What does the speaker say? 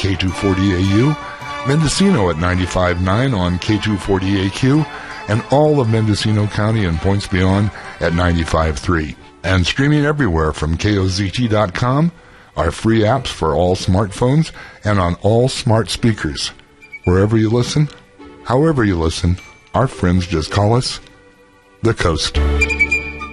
K240AU, Mendocino at 95.9 on K240AQ, and all of Mendocino County and points beyond at 95.3. And streaming everywhere from KOZT.com, our free apps for all smartphones and on all smart speakers. Wherever you listen, however you listen, our friends just call us The Coast.